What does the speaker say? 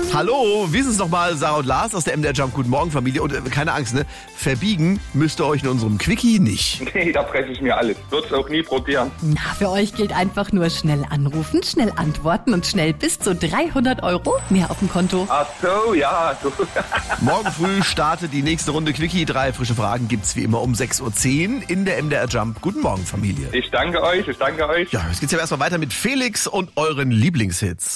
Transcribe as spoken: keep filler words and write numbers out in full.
Hallo, wir sind's nochmal, Sarah und Lars aus der M D R Jump. Guten Morgen, Familie. Und äh, keine Angst, ne? Verbiegen müsst ihr euch in unserem Quickie nicht. Nee, da breche ich mir alles. Wird's auch nie probieren. Na, für euch gilt einfach nur schnell anrufen, schnell antworten und schnell bis zu dreihundert Euro mehr auf dem Konto. Ach so, ja. So. Morgen früh startet die nächste Runde Quickie. Drei frische Fragen gibt's wie immer um sechs Uhr zehn in der M D R Jump. Guten Morgen, Familie. Ich danke euch, ich danke euch. Ja, jetzt geht's ja erstmal weiter mit Felix und euren Lieblingshits.